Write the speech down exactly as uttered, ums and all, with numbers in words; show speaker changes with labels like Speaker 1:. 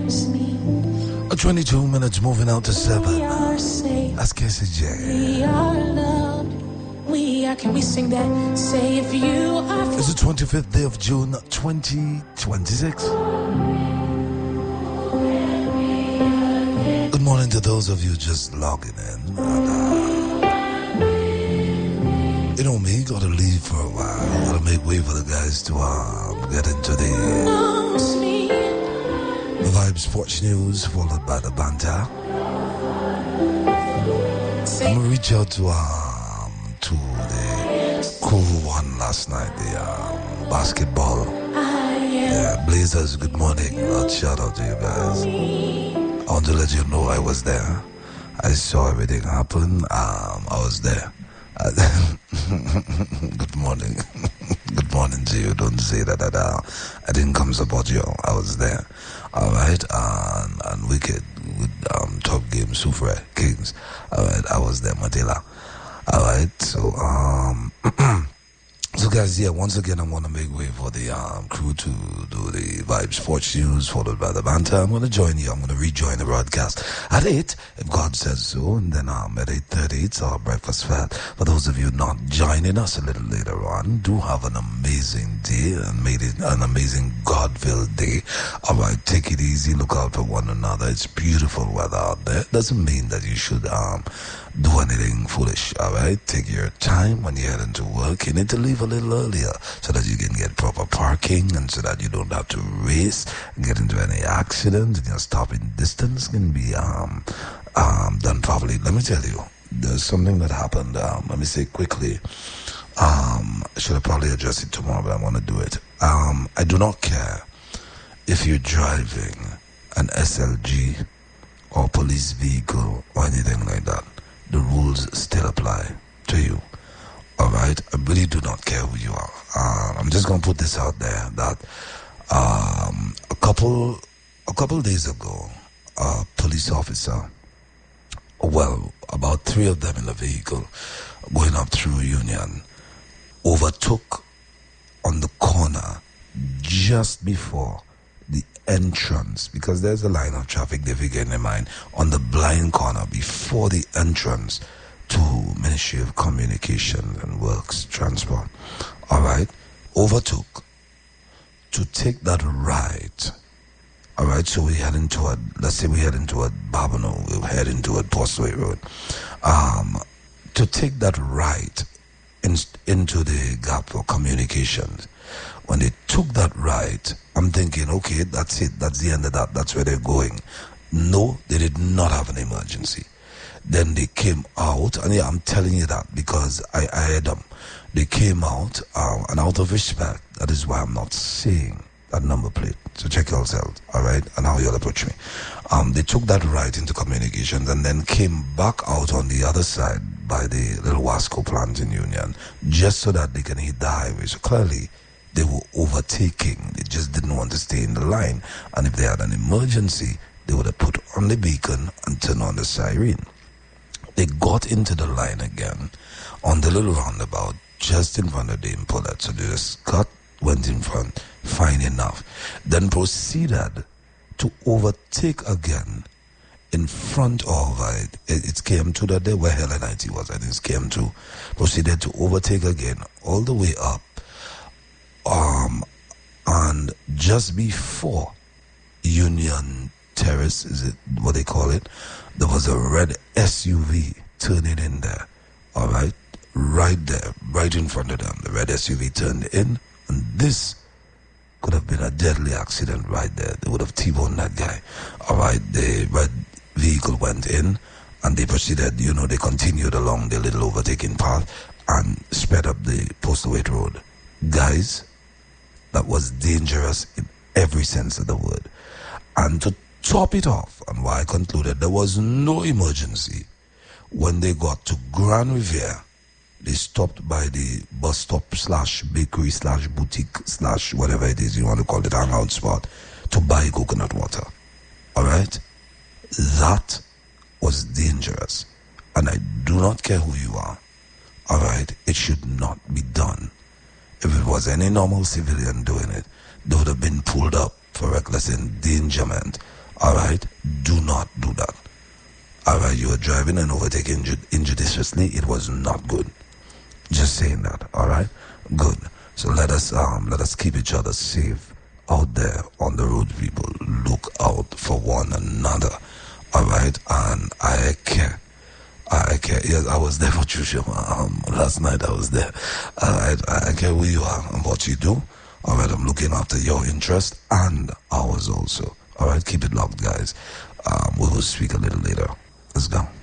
Speaker 1: twenty-two minutes moving out to seven.
Speaker 2: We are safe.
Speaker 1: That's Casey J.
Speaker 2: We are loved. We are. Can we sing that? Say if you are.
Speaker 1: It's the twenty-fifth day of June, twenty twenty-six. Good morning to those of you just logging in. And, uh, you know me, gotta leave for a while. Gotta make way for the guys to um, get into the. The Vibe Sports News, followed by the banter. I'm gonna reach out to um to the crew who won last night, the um, basketball. Yeah, Blazers. Good morning. I'll shout out to you guys. I want to let you know I was there. I saw everything happen. Um, I was there. Good morning. Good morning to you. Don't say that, that uh, I didn't come support you. I was there. All right. And, and Wicked with um, Top Game, Sufre, Kings. All right. I was there, Matela. All right. So, um, so guys, yeah, once again, I'm going to make way for the um, crew to do the Vibe Sports News, followed by the banter. I'm going to join you. I'm going to rejoin the broadcast at eight, if God says so. And then um, at eight thirty, it's our breakfast fat. For those of you not joining us a little later on, do have an amazing day and made it an amazing God-filled day. All right, take it easy. Look out for one another. It's beautiful weather out there. Doesn't mean that you should um do anything foolish. All right, take your time when you head into work. You need to leave a little earlier so that you can get proper parking and so that you don't have to race and get into any accident. And your stopping distance can be um um done properly. Let me tell you, there's something that happened. Um, let me say quickly. Um, I should have probably addressed it tomorrow, but I want to do it. Um, I do not care if you're driving an S L G or police vehicle or anything like that. The rules still apply to you. All right? I really do not care who you are. Uh, I'm just going to put this out there that um, a couple a couple days ago, a police officer, well, about three of them in a vehicle going up through Union, overtook on the corner just before the entrance, because there's a line of traffic they figure in their mind, on the blind corner before the entrance to Ministry of Communication and Works Transport. All right, overtook to take that right. All right, so we head into a, let's say we head into a Babano, we head into a Postway Road. Um, to take that right in, into the gap for communications. When they took that right, I'm thinking, okay, that's it. That's the end of that. That's where they're going. No, they did not have an emergency. Then they came out, and yeah, I'm telling you that because I, I heard them. They came out, um, and out of respect, that is why I'm not saying that number plate. So check yourselves, all right, and how you'll approach me. Um, they took that right into communications and then came back out on the other side by the little Wasco plant in Union, just so that they can hit the highway. So clearly, they were overtaking. They just didn't want to stay in the line. And if they had an emergency, they would have put on the beacon and turned on the siren. They got into the line again on the little roundabout just in front of the Impollet. So they just got, went in front, fine enough. Then proceeded to overtake again in front of uh, it, it came to that day where Helen I T was. I think it came to, proceeded to overtake again all the way up. Um, and just before Union Terrace, is it what they call it? There was a red S U V turning in there. All right, right there, right in front of them. The red S U V turned in, and this could have been a deadly accident right there. They would have T-boned that guy. All right, the red vehicle went in, and they proceeded. You know, they continued along the little overtaking path and sped up the Postway Road. Guys, that was dangerous in every sense of the word. And to top it off, and why I concluded there was no emergency, when they got to Grand Riviere, they stopped by the bus stop slash bakery slash boutique slash whatever it is you want to call it, hangout spot, to buy coconut water. All right? That was dangerous. And I do not care who you are. All right? It should not be done. If it was any normal civilian doing it, they would have been pulled up for reckless endangerment All right? Do not do that. All right? You were driving and overtaking injudiciously. It was not good. Just saying that. All right? Good. So let us um let us keep each other safe out there on the road, people. Look out for one another. All right? And I care. I care. Yes, I was there for Chusha. Um, last night I was there. All right? I care who you are and what you do. All right? I'm looking after your interest and ours also. All right? Keep it locked, guys. Um, we will speak a little later. Let's go.